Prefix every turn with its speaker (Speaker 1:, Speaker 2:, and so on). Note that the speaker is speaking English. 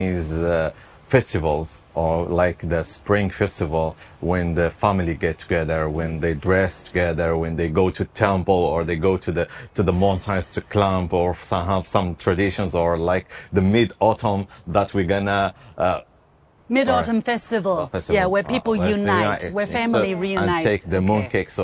Speaker 1: is festivals or like the spring festival when the family get together, when they dress together, when they go to temple or they go to the mountains to climb, or some have some traditions, or like the mid-autumn that we're gonna
Speaker 2: Mid-Autumn Festival.
Speaker 1: festival.
Speaker 2: Yeah, where people
Speaker 1: Let's
Speaker 2: unite, where family
Speaker 1: and
Speaker 2: reunites.
Speaker 1: take the mooncake. So